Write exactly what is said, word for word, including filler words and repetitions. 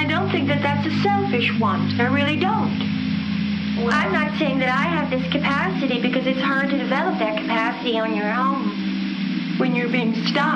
I don't think that that's a selfish want. I really don't. Well, I'm not saying that I have this capacity because it's hard to develop that capacity on your own when you're being stopped.